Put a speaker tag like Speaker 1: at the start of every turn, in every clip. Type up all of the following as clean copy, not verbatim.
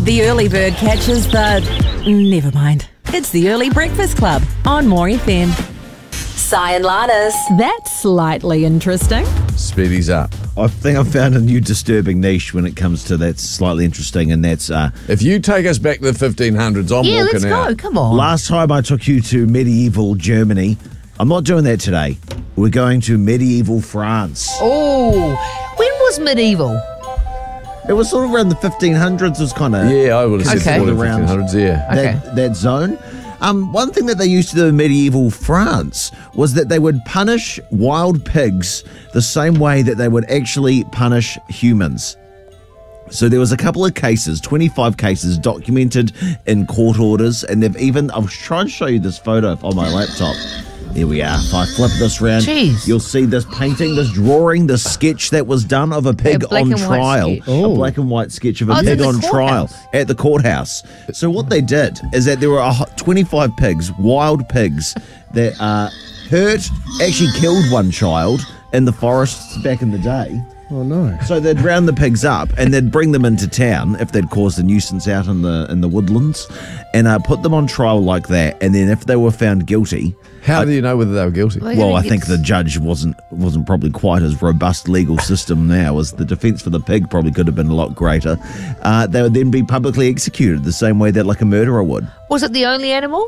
Speaker 1: The early bird catches the... Never mind. It's the Early Breakfast Club on More FM. Si and Lannis. That's slightly interesting.
Speaker 2: Speedy's up.
Speaker 3: I think I've found a new disturbing niche when it comes to that's slightly interesting, and that's
Speaker 2: If you take us back to the 1500s, I'm
Speaker 4: Yeah, let's
Speaker 2: walking out.
Speaker 4: go. Come on.
Speaker 3: last time I took you to medieval Germany. I'm not doing that today. We're going to medieval France.
Speaker 4: Oh, when was medieval?
Speaker 3: It was sort of around the 1500s. Was kind of
Speaker 2: Yeah, I would have said
Speaker 4: Okay.
Speaker 2: the 1500s, yeah.
Speaker 4: Okay.
Speaker 3: that zone. One thing that they used to do in medieval France was that they would punish wild pigs the same way that they would actually punish humans. So there was a couple of cases, 25 cases documented in court orders, and they've even, I'll try and show you this photo on my laptop. Here we are. If I flip this around,
Speaker 4: Jeez.
Speaker 3: you'll see this painting, this drawing, this sketch that was done of a pig
Speaker 4: black
Speaker 3: on
Speaker 4: and white
Speaker 3: trial.
Speaker 4: sketch.
Speaker 3: A black and white sketch of a
Speaker 4: Oh, it's
Speaker 3: pig
Speaker 4: in the
Speaker 3: on trial
Speaker 4: courthouse.
Speaker 3: at the courthouse. So what they did is that there were 25 pigs, wild pigs, that actually killed one child in the forests back in the day.
Speaker 5: Oh, no.
Speaker 3: So they'd round the pigs up and they'd bring them into town if they'd caused a nuisance out in the woodlands, and put them on trial like that. And then if they were found guilty,
Speaker 2: How do you know whether they were guilty?
Speaker 3: well, I think the judge wasn't probably quite as robust legal system now as the defence for the pig probably could have been a lot greater. They would then be publicly executed the same way that like a murderer would.
Speaker 4: Was it the only animal?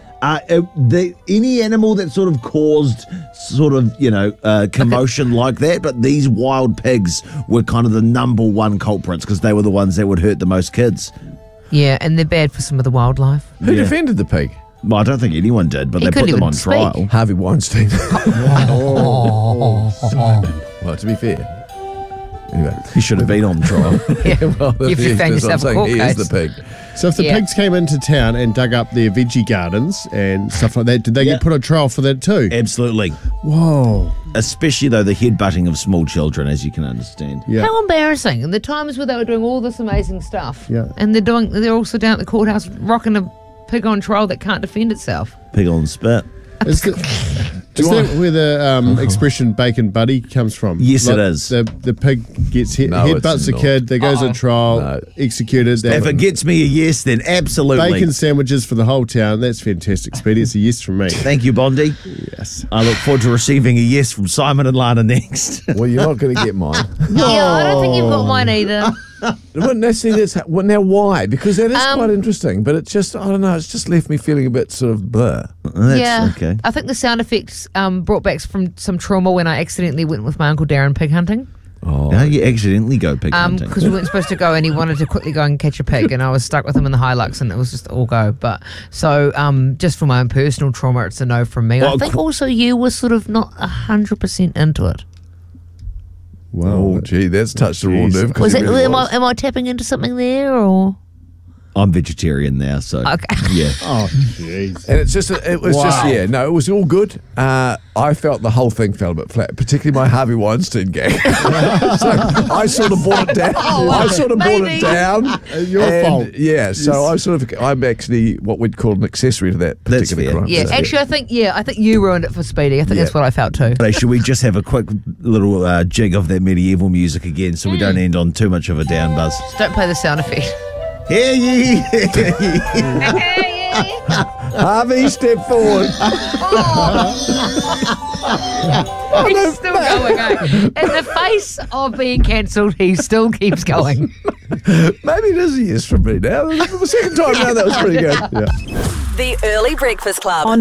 Speaker 3: Any animal that sort of caused commotion like that, but these wild pigs were kind of the number one culprits because they were the ones that would hurt the most kids.
Speaker 4: Yeah, and they're bad for some of the wildlife.
Speaker 2: Who
Speaker 3: Yeah.
Speaker 2: defended the pig?
Speaker 3: Well, I don't think anyone did, but
Speaker 4: He
Speaker 3: they put
Speaker 4: couldn't
Speaker 3: them
Speaker 4: even
Speaker 3: on trial.
Speaker 4: speak.
Speaker 2: Harvey Weinstein. Well, to be fair. Anyway.
Speaker 3: He should have been on trial.
Speaker 4: Yeah,
Speaker 2: Well,
Speaker 4: if you found
Speaker 2: that's what I'm
Speaker 4: yourself a
Speaker 2: saying.
Speaker 4: court
Speaker 2: He is
Speaker 4: case.
Speaker 2: the pig.
Speaker 5: So if the
Speaker 4: Yeah.
Speaker 5: pigs came into town and dug up their veggie gardens and stuff like that, did they
Speaker 3: Yeah.
Speaker 5: get put on trial for that too?
Speaker 3: Absolutely.
Speaker 5: Whoa.
Speaker 3: Especially, though, the headbutting of small children, as you can understand.
Speaker 5: Yeah.
Speaker 4: How embarrassing. And the times where they were doing all this amazing stuff.
Speaker 5: Yeah.
Speaker 4: And they're also down at the courthouse rocking a pig on trial that can't defend itself.
Speaker 3: Pig on spit.
Speaker 5: Is that where the expression bacon buddy comes from?
Speaker 3: Yes, it is.
Speaker 5: The pig gets
Speaker 2: No,
Speaker 5: headbutts
Speaker 2: it's
Speaker 5: a
Speaker 2: not.
Speaker 5: kid, that goes on trial,
Speaker 2: No.
Speaker 5: executed.
Speaker 3: If it gets me a yes, then absolutely.
Speaker 5: bacon sandwiches for the whole town. That's fantastic, Speedy. It's a yes from me.
Speaker 3: Thank you, Bondi.
Speaker 5: Yes.
Speaker 3: I look forward to receiving a yes from Simon and Lana next.
Speaker 2: Well, you're not going to get mine.
Speaker 4: Yeah, I don't think you've got mine either.
Speaker 2: Well, now why? Because that is quite interesting, but it's just, I don't know, it's just left me feeling a bit sort of blur.
Speaker 3: That's
Speaker 4: Yeah.
Speaker 3: okay.
Speaker 4: I think the sound effects brought back from some trauma when I accidentally went with my Uncle Darren pig hunting.
Speaker 3: Now you accidentally go pig hunting.
Speaker 4: Because we weren't supposed to go and he wanted to quickly go and catch a pig and I was stuck with him in the Hilux and it was just all go. But so just for my own personal trauma, it's a no from me.
Speaker 3: Well,
Speaker 4: I think also you were sort of not 100% into it.
Speaker 5: Wow.
Speaker 2: Oh, gee, that's touched a raw
Speaker 5: Jeez.
Speaker 2: nerve. 'cause
Speaker 4: Was
Speaker 2: it
Speaker 4: it?
Speaker 2: really
Speaker 4: am,
Speaker 2: was.
Speaker 4: I, am I tapping into something there or?
Speaker 3: I'm vegetarian now, so
Speaker 4: Okay.
Speaker 3: yeah.
Speaker 5: Oh, jeez.
Speaker 2: And it's just, it was just,
Speaker 5: Wow.
Speaker 2: yeah, no, it was all good. I felt the whole thing fell a bit flat, particularly my Harvey Weinstein gag. So I sort of brought it down. I sort of brought it down.
Speaker 5: Your fault.
Speaker 2: Yeah, so I'm actually what we'd call an accessory to that
Speaker 3: That's
Speaker 2: particular
Speaker 3: fair.
Speaker 2: crime.
Speaker 4: Yeah,
Speaker 2: So-
Speaker 4: actually, I think you ruined it for Speedy. I think that's what I felt too.
Speaker 3: Hey, should we just have a quick little jig of that medieval music again so we don't end on too much of a down buzz?
Speaker 4: Don't play the sound effect.
Speaker 3: Hear ye, hear ye.
Speaker 2: Harvey, step forward.
Speaker 4: He's still going. In the face of being cancelled, he still keeps going.
Speaker 2: Maybe it is a yes from me now. The second time now, that was pretty good. Yeah.
Speaker 1: The Early Breakfast Club on